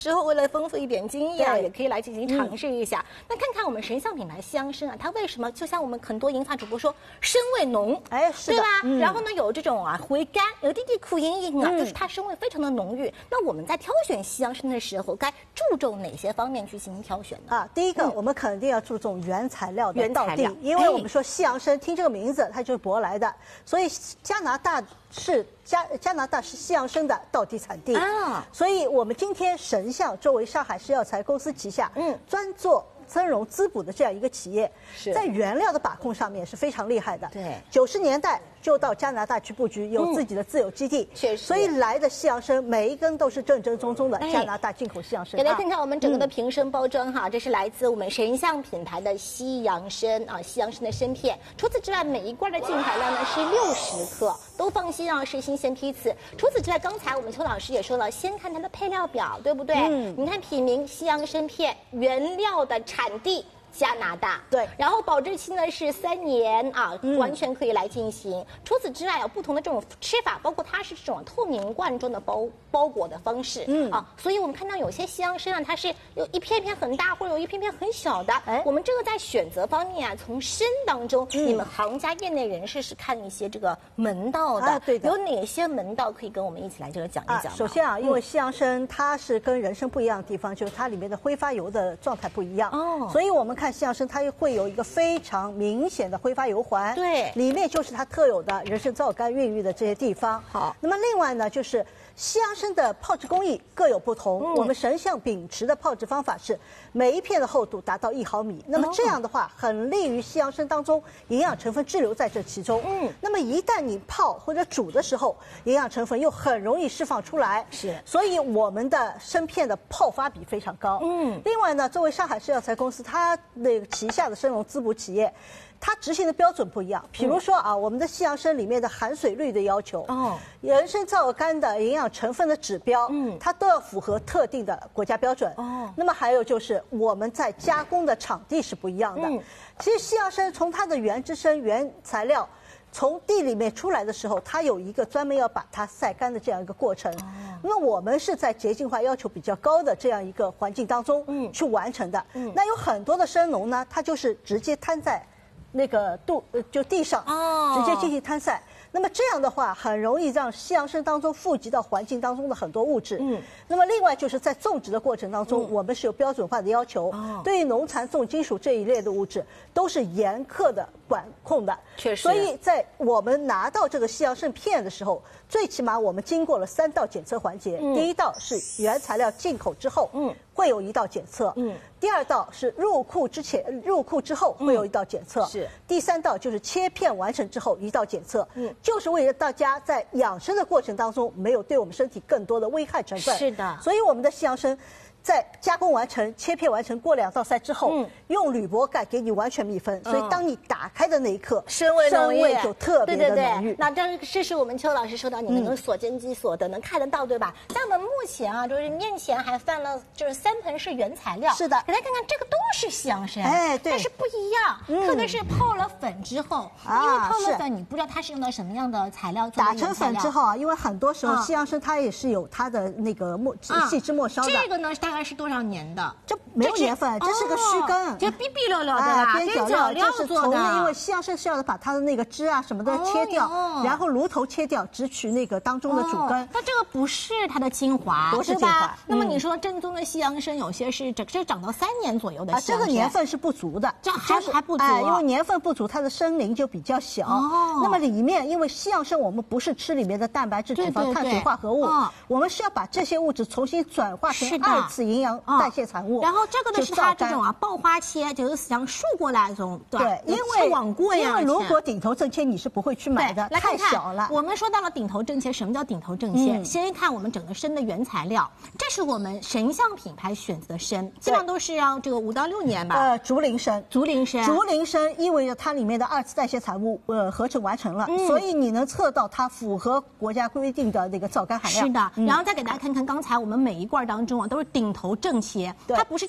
之后为了丰富一点经验啊，也可以来进行尝试一下。那看看我们神象品牌西洋参啊，它为什么就像我们很多银发主播说，参味浓， 哎，是的， 对吧？然后呢，有这种回甘，有滴滴苦莹莹啊，就是它参味非常的浓郁。那我们在挑选西洋参的时候，该注重哪些方面去进行挑选呢？ 第一个，我们肯定要注重原材料的道地，因为我们说西洋参，听这个名字，它就是舶来的，所以加拿大是西洋参的道地产地啊，所以我们今天神象作为上海市药材公司旗下专做增容滋补的这样一个企业，在原料的把控上面是非常厉害的。 对 ，90年代就到加拿大去布局，有自己的自有基地。 确实， 所以来的西洋参每一根都是正正宗宗的加拿大进口西洋参。 给大家看看我们整个的瓶身包装哈，这是来自我们神象品牌的西洋参啊，西洋参的参片。除此之外，每一罐的进材量呢是60克，都放心啊，是新鲜批次。除此之外，刚才我们邱老师也说了，先看它的配料表，对不对？你看品名西洋参片，原料的产地加拿大， 对， 然后保质期呢是3年啊，完全可以来进行。除此之外，有不同的这种吃法，包括它是这种透明罐装的包裹的方式，所以我们看到有些西洋参啊，它是有一片片很大，或者有一片片很小的。我们这个在选择方面啊，从参当中，你们行家业内人士是看一些这个门道的， 对的， 有哪些门道可以跟我们一起来这个讲一讲？ 首先啊，因为西洋参它是跟人参不一样的地方，就是它里面的挥发油的状态不一样，所以我们看西洋参它会有一个非常明显的挥发油环， 对， 里面就是它特有的人参皂苷孕育的这些地方。 好， 那么另外呢，就是西洋参的泡制工艺各有不同，我们神象秉持的泡制方法是每一片的厚度达到1毫米，那么这样的话很利于西洋参当中营养成分滞留在这其中。那么一旦你泡或者煮的时候，营养成分又很容易释放出来， 是， 所以我们的参片的泡发比非常高。另外呢，作为上海市药材公司，它那个旗下的参容滋补企业，它执行的标准不一样。比如说啊，我们的西洋参里面的含水率的要求，人参皂苷的营养成分的指标，它都要符合特定的国家标准。那么还有就是我们在加工的场地是不一样的。其实西洋参从它的原汁参原材料从地里面出来的时候，它有一个专门要把它晒干的这样一个过程。那么我们是在洁净化要求比较高的这样一个环境当中去完成的。那有很多的参农呢，它就是直接摊在那个就地上，直接进行摊晒。那么这样的话，很容易让西洋参当中富集到环境当中的很多物质。那么另外就是在种植的过程当中，我们是有标准化的要求，对于农残、重金属这一类的物质都是严苛的管控的。 确实。 所以在我们拿到这个西洋参片的时候，最起码我们经过了3道检测环节。第一道是原材料进口之后，会有1道检测。第2道是入库之后会有1道检测。 是。 第3道就是切片完成之后1道检测。就是为了大家在养生的过程当中没有对我们身体更多的危害成分。 是的。 所以我们的西洋参在加工完成、切片完成过2道筛之后，用铝箔盖给你完全密封，所以当你打开的那一刻， 参味就特别的浓郁。 那这是我们邱老师说到你们用锁针机锁的，能看得到对吧？在我们目前啊，就是面前还放了就是3盆是原材料。 是的， 给大家看看，这个都是西洋参， 对， 但是不一样，特别是泡了粉之后，因为泡了粉你不知道它是用到什么样的材料做的。 打成粉之后啊，因为很多时候西洋参它也是有它的那个细枝末梢的。 这个呢大概是多少年的？ 这没有年份，这是个须根， 就逼逼溜溜的边角料就是从因为西洋参是要把它的那个枝啊什么的切掉，然后芦头切掉，只取那个当中的主根。 那这个不是它的精华， 不是精华。 那么你说正宗的西洋参有些是长到3年左右的西洋参， 这个年份是不足的， 这还不足， 因为年份不足，它的参龄就比较小。那么里面因为西洋参我们不是吃里面的蛋白质、脂肪、碳水化合物，我们是要把这些物质重新转化成2次营养代谢产物。 然后这个呢是它这种爆花切，就是像竖过来这种， 对，因为如果顶头正切你是不会去买的，太小了。 我们说到了顶头正切，什么叫顶头正切？先看我们整个参的原材料，这是我们神象品牌选择的参，基本上都是要这个5到6年吧。 竹林参意味着它里面的2次代谢产物合成完成了，所以你能测到它符合国家规定的那个皂苷含量。 是的，然后再给大家看看，刚才我们每一罐当中啊都是顶头正切，它不是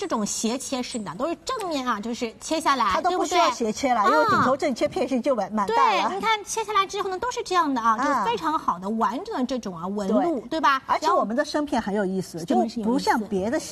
这种斜切式的，都是正面啊，就是切下来， 它都不需要斜切了，因为顶头正切片型就蛮大了。 对，你看切下来之后呢，都是这样的啊，就是非常好的完整的这种啊纹路，对吧？ 而且我们的生片很有意思，就不像别的